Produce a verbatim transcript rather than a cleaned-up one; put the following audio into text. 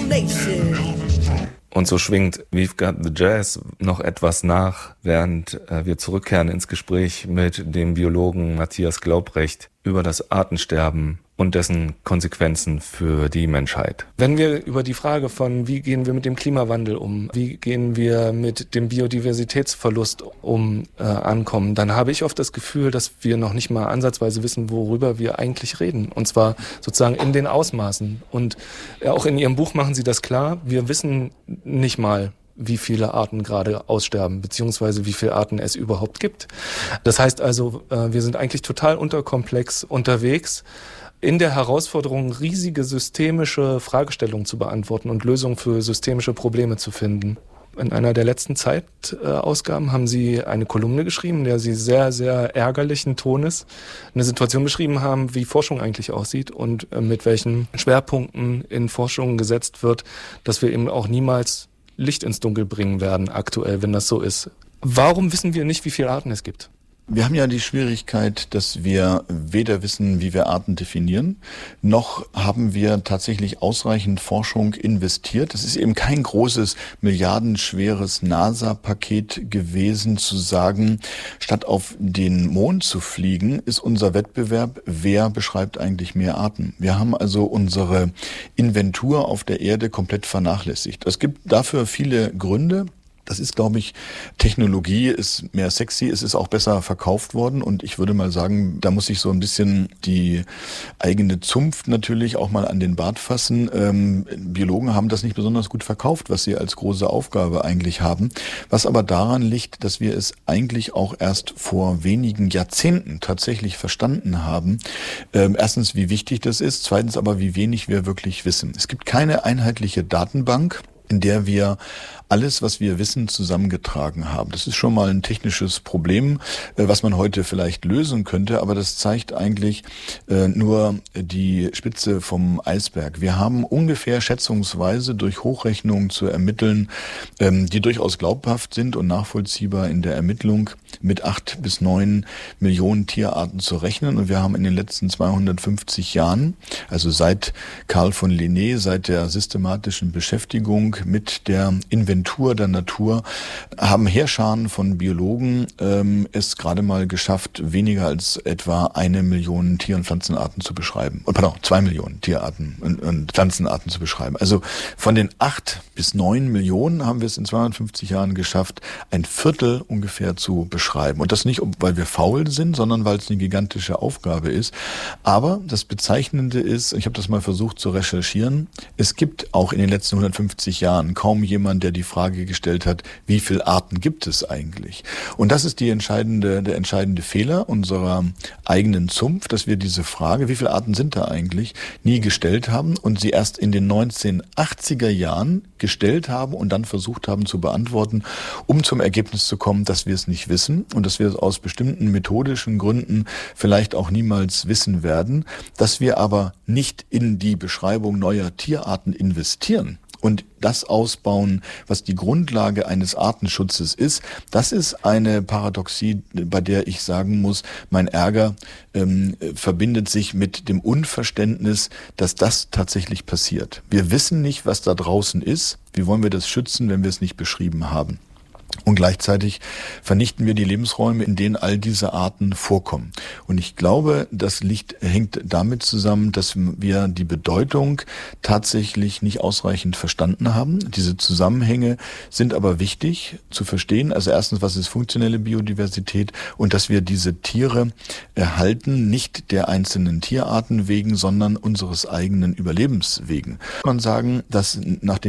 nation. Und so schwingt We've Got the Jazz noch etwas nach, während äh, wir zurückkehren ins Gespräch mit dem Biologen Matthias Glaubrecht über das Artensterben und dessen Konsequenzen für die Menschheit. Wenn wir über die Frage von, wie gehen wir mit dem Klimawandel um, wie gehen wir mit dem Biodiversitätsverlust um, äh, ankommen, dann habe ich oft das Gefühl, dass wir noch nicht mal ansatzweise wissen, worüber wir eigentlich reden. Und zwar sozusagen in den Ausmaßen. Und äh, auch in Ihrem Buch machen Sie das klar, wir wissen nicht mal, wie viele Arten gerade aussterben, beziehungsweise wie viele Arten es überhaupt gibt. Das heißt also, äh, wir sind eigentlich total unterkomplex unterwegs, in der Herausforderung, riesige systemische Fragestellungen zu beantworten und Lösungen für systemische Probleme zu finden. In einer der letzten Zeitausgaben haben Sie eine Kolumne geschrieben, in der Sie sehr, sehr ärgerlichen Tones eine Situation beschrieben haben, wie Forschung eigentlich aussieht und mit welchen Schwerpunkten in Forschung gesetzt wird, dass wir eben auch niemals Licht ins Dunkel bringen werden, aktuell, wenn das so ist. Warum wissen wir nicht, wie viele Arten es gibt? Wir haben ja die Schwierigkeit, dass wir weder wissen, wie wir Arten definieren, noch haben wir tatsächlich ausreichend Forschung investiert. Es ist eben kein großes, milliardenschweres NASA-Paket gewesen, zu sagen, statt auf den Mond zu fliegen, ist unser Wettbewerb, wer beschreibt eigentlich mehr Arten. Wir haben also unsere Inventur auf der Erde komplett vernachlässigt. Es gibt dafür viele Gründe. Das ist, glaube ich, Technologie ist mehr sexy, es ist auch besser verkauft worden und ich würde mal sagen, da muss ich so ein bisschen die eigene Zunft natürlich auch mal an den Bart fassen. Ähm, Biologen haben das nicht besonders gut verkauft, was sie als große Aufgabe eigentlich haben, was aber daran liegt, dass wir es eigentlich auch erst vor wenigen Jahrzehnten tatsächlich verstanden haben. Ähm, erstens, wie wichtig das ist, zweitens aber, wie wenig wir wirklich wissen. Es gibt keine einheitliche Datenbank, in der wir alles, was wir wissen, zusammengetragen haben. Das ist schon mal ein technisches Problem, was man heute vielleicht lösen könnte, aber das zeigt eigentlich äh, nur die Spitze vom Eisberg. Wir haben ungefähr schätzungsweise durch Hochrechnungen zu ermitteln, ähm, die durchaus glaubhaft sind und nachvollziehbar in der Ermittlung, mit acht bis neun Millionen Tierarten zu rechnen. Und wir haben in den letzten zweihundertfünfzig Jahren, also seit Carl von Linné, seit der systematischen Beschäftigung mit der Inventur der Natur, haben Heerscharen von Biologen ähm, es gerade mal geschafft, weniger als etwa eine Million Tier- und Pflanzenarten zu beschreiben. Und pardon, zwei Millionen Tierarten und, und Pflanzenarten zu beschreiben. Also von den acht bis neun Millionen haben wir es in zweihundertfünfzig Jahren geschafft, ein Viertel ungefähr zu beschreiben. Und das nicht, weil wir faul sind, sondern weil es eine gigantische Aufgabe ist. Aber das Bezeichnende ist, ich habe das mal versucht zu recherchieren, es gibt auch in den letzten hundertfünfzig Jahren kaum jemand, der die Frage gestellt hat, wie viele Arten gibt es eigentlich? Und das ist die entscheidende, der entscheidende Fehler unserer eigenen Zunft, dass wir diese Frage, wie viele Arten sind da eigentlich, nie gestellt haben und sie erst in den neunzehnhundertachtziger Jahren gestellt haben und dann versucht haben zu beantworten, um zum Ergebnis zu kommen, dass wir es nicht wissen und dass wir es aus bestimmten methodischen Gründen vielleicht auch niemals wissen werden, dass wir aber nicht in die Beschreibung neuer Tierarten investieren und das ausbauen, was die Grundlage eines Artenschutzes ist. Das ist eine Paradoxie, bei der ich sagen muss, mein Ärger ähm, verbindet sich mit dem Unverständnis, dass das tatsächlich passiert. Wir wissen nicht, was da draußen ist. Wie wollen wir das schützen, wenn wir es nicht beschrieben haben? Und gleichzeitig vernichten wir die Lebensräume, in denen all diese Arten vorkommen. Und ich glaube, das liegt, hängt damit zusammen, dass wir die Bedeutung tatsächlich nicht ausreichend verstanden haben. Diese Zusammenhänge sind aber wichtig zu verstehen. Also erstens, was ist funktionelle Biodiversität und dass wir diese Tiere erhalten, nicht der einzelnen Tierarten wegen, sondern unseres eigenen Überlebens wegen. Man kann sagen, dass nach dem